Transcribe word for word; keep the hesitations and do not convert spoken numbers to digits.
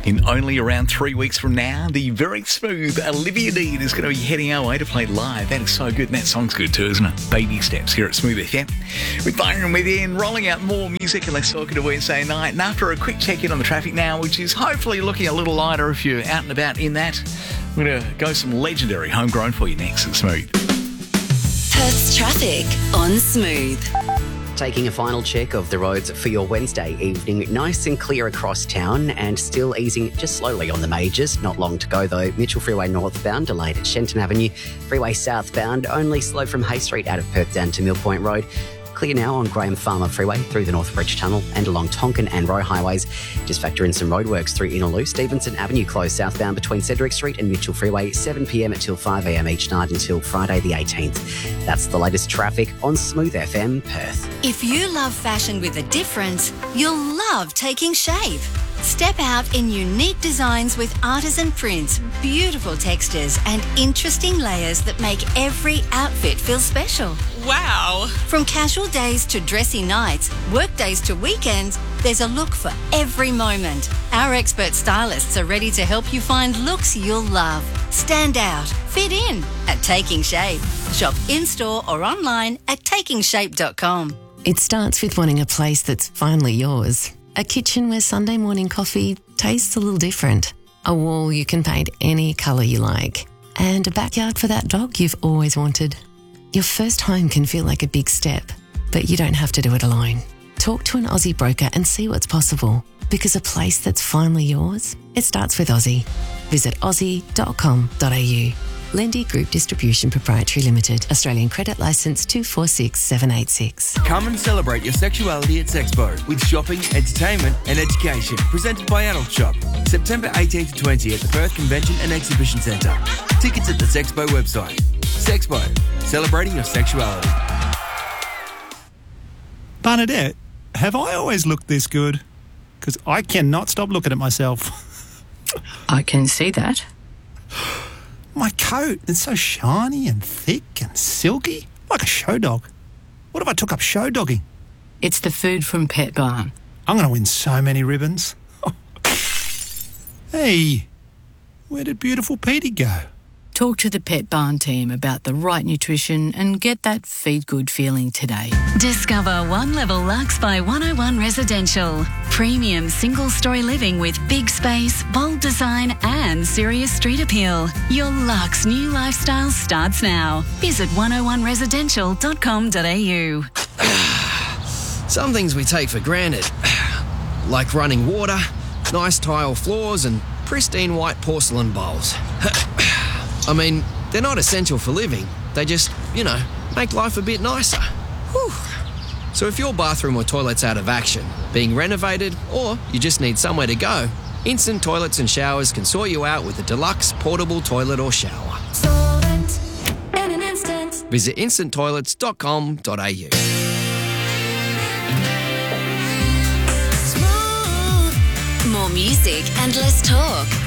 In only around three weeks from now, the very smooth Olivia Dean is going to be heading our way to play live. That is so good. And that song's good too, isn't it? Baby Steps here at Smooth F M. With Byron within, rolling out more music and less talking to Wednesday night. And after a quick check-in on the traffic now, which is hopefully looking a little lighter if you're out and about in that, we're going to go some legendary homegrown for you next at Smooth. Perth's traffic on Smooth. Taking a final check of the roads for your Wednesday evening. Nice and clear across town and still easing just slowly on the majors. Not long to go though. Mitchell Freeway northbound delayed at Shenton Avenue. Freeway southbound only slow from Hay Street out of Perth down to Mill Point Road. Clear now on Graham Farmer Freeway through the North Bridge Tunnel and along Tonkin and Roe highways. Just factor in some roadworks through Innaloo. Stevenson Avenue closed southbound between Cedric Street and Mitchell Freeway, seven p m until five a m each night until Friday the eighteenth. That's the latest traffic on Smooth F M Perth. If you love fashion with a difference, you'll love Taking Shape. Step out in unique designs with artisan prints, beautiful textures and interesting layers that make every outfit feel special. Wow! From casual days to dressy nights, work days to weekends, there's a look for every moment. Our expert stylists are ready to help you find looks you'll love. Stand out, fit in at Taking Shape. Shop in-store or online at taking shape dot com. It starts with wanting a place that's finally yours. A kitchen where Sunday morning coffee tastes a little different. A wall you can paint any colour you like. And a backyard for that dog you've always wanted. Your first home can feel like a big step, but you don't have to do it alone. Talk to an Aussie broker and see what's possible. Because a place that's finally yours, it starts with Aussie. Visit aussie dot com dot a u. Lendy Group Distribution Proprietary Limited. Australian Credit Licence two four six seven eight six. Come and celebrate your sexuality at Sexpo with shopping, entertainment and education. Presented by Adult Shop. September eighteenth to twentieth at the Perth Convention and Exhibition Centre. Tickets at the Sexpo website. Sexpo. Celebrating your sexuality. Bernadette, have I always looked this good? Because I cannot stop looking at myself. I can see that. My coat, it's so shiny and thick and silky, like a show dog. What if I took up show dogging? It's the food from Pet Barn. I'm going to win so many ribbons. Hey, where did beautiful Petey go? Talk to the Pet Barn team about the right nutrition and get that feed good feeling today. Discover One Level Luxe by one oh one Residential. Premium single-storey living with big space, bold design and serious street appeal. Your luxe new lifestyle starts now. Visit one oh one residential dot com dot a u. Some things we take for granted, like running water, nice tile floors and pristine white porcelain bowls. I mean, they're not essential for living. They just, you know, make life a bit nicer. Whew. So if your bathroom or toilet's out of action, being renovated, or you just need somewhere to go, Instant Toilets and Showers can sort you out with a deluxe portable toilet or shower. Solvent in an instant. Visit instant toilets dot com dot a u. More music and less talk.